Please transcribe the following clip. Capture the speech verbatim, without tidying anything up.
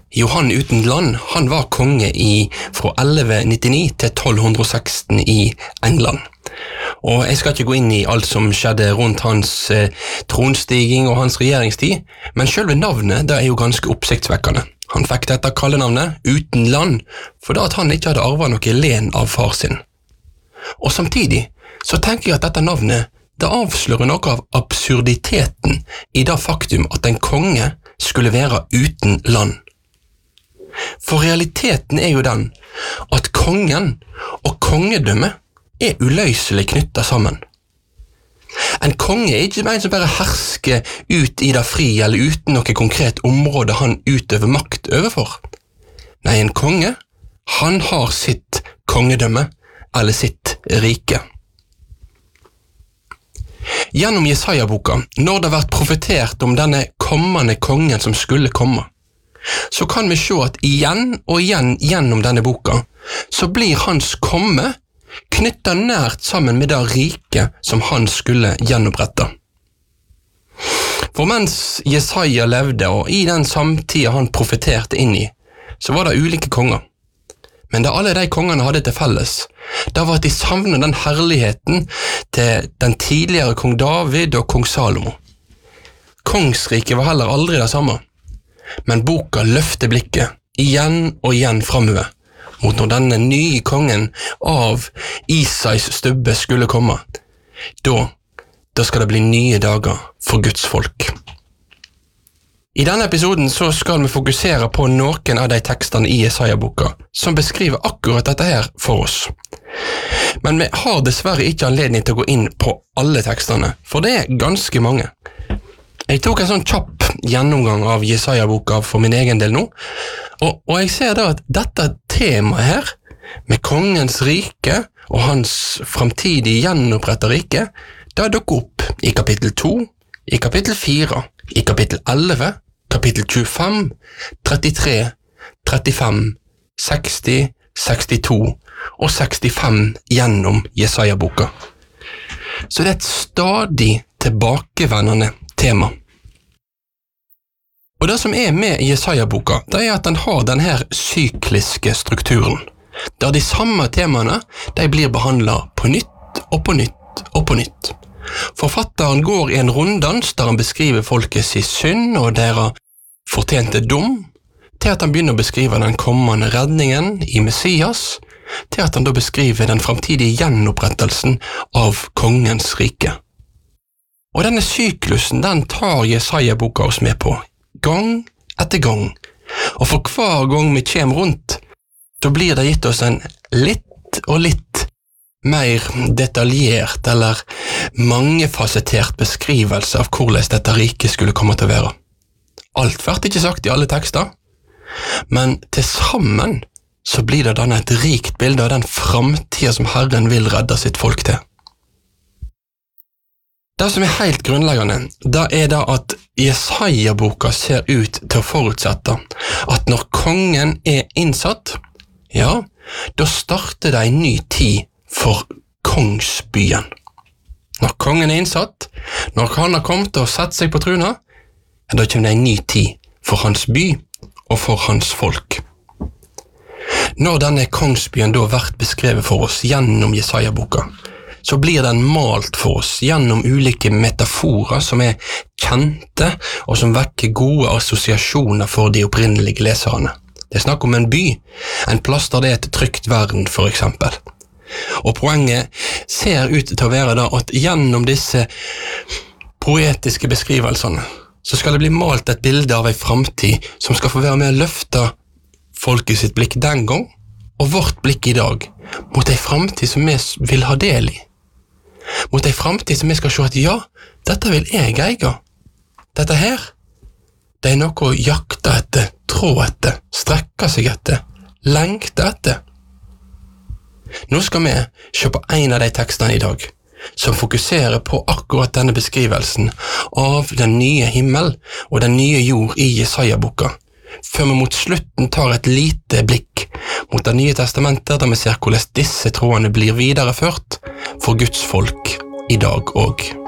Johan uten land, han var konge i fra elleve nittini til tolv seksten i England. Og jeg skal ikke gå inn i alt som skjedde rundt hans eh, tronstiging og hans regjeringstid, men selve navnet det er jo ganske oppsiktsvekkende. Han fikk dette kallenavnet uten land, for da at han ikke hadde arvet noe len av far sin. Og samtidig så tenker jeg at dette navnet det avslører noe av absurditeten i det faktum at en konge skulle være uten land. For realiteten er jo den at kongen og kongedømmet er uløselig knyttet sammen. En konge er ikke en som bare hersker ut i det fri eller uten noe konkret område han utøver makt overfor. Nei, en konge, han har sitt kongedømme eller sitt rike. Gjennom Jesaja-boka, når det har vært profetert om denne kommende kongen som skulle komme, så kan vi se at igjen og igjen gjennom denne boka, så blir hans komme knyttet nært sammen med det rike som han skulle gjenopprette. For mens Jesaja levde, og i den samtida han profeterte inn i, så var det ulike konger. Men det alle de kongene hadde til felles, det var at de savnet den herligheten til den tidligere kong David og kong Salomo. Kongsriket var heller aldri det samme, men boka løfter blikket igjen og igjen fremover, mot når denne nye kongen av Isais stubbe skulle komme. Da, da skal det bli nye dager for Guds folk. I denne episoden så skal vi fokusere på noen av de tekstene i Jesaja-boka som beskriver akkurat dette her for oss. Men vi har dessverre ikke anledning til å gå inn på alle tekstene, for det er ganske mange. Jeg tok en sånn kjapp gjennomgang av Jesaja-boka for min egen del nå, og, og jeg ser da at dette temaet her, med kongens rike og hans fremtidige gjenopprettet rike, det dukker opp i kapittel to, i kapittel fire, i kapittel elleve, kapittel tjuefem, trettitre, trettifem, seksti, sekstito og sekstifem gjennom Jesaja-boka. Så det er et stadig tilbakevendende tema. Og det som er med Jesaja-boka, det er at den har denne sykliske strukturen, der de samme temaene de blir behandlet på nytt og på nytt og på nytt. Forfatteren går i en runddans der han beskriver folkets synd og deres fortjente dom, til at han begynner å beskrive den kommende redningen i Messias, til at han da beskriver den fremtidige gjenopprettelsen av kongens rike. Og denne syklusen, den tar Jesaja-boka oss med på, gang etter gang, og for hver gang vi kommer rundt, da blir det gitt oss en litt og litt mer detaljert eller mangefasettert beskrivelse av hvordan dette riket skulle komme til å være. Alt vært ikke sagt i alle tekster, men til sammen så blir det denne et rikt bilde av den fremtiden som Herren vil redde sitt folk til. Det som er helt grunnleggende, det er da at Jesaja-boka ser ut til å forutsette at når kongen er innsatt, ja, da starter det en ny tid for kongsbyen. Når kongen er innsatt, når han har kommet og sett seg på trona, ja, da kommer det en ny tid for hans by og for hans folk. Når denne kongsbyen da vært beskrevet for oss gjennom Jesaja-boka, så blir den malt for oss gjennom ulike metaforer som er kjente og som vekker gode assosiasjoner for de opprinnelige leserne. Det er snakk om en by, en plass der det er et trygt verden for eksempel. Og poenget ser ut til å være da at gjennom disse poetiske beskrivelsene så skal det bli malt et bilde av en fremtid som skal få være med å løfte folket sitt blikk den gang, og vårt blikk i dag, mot en fremtid som vi vil ha del i. Mot en fremtid som vi skal se at ja, dette vil jeg eie. Dette her, det er noe å jakte etter, trå etter, strekke seg etter, lengte etter. Nå skal vi se på en av de tekstene i dag, som fokuserer på akkurat denne beskrivelsen av den nye himmel og den nye jord i Jesaja-boka, før vi mot slutten tar et lite blikk mot det nye testamentet, der vi ser hvordan disse trådene blir videreført for Guds folk i dag også.